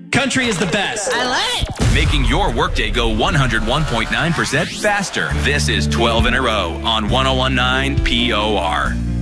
Country is the best. I love it. Making your workday go 101.9% faster. This is 12 in a row on 1019 POR.